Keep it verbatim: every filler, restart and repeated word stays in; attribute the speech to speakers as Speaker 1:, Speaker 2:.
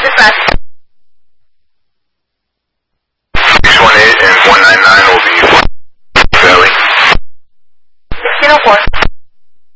Speaker 1: Dispatch.
Speaker 2: six one eight and one nine nine will be Valley.
Speaker 1: sixteen oh four.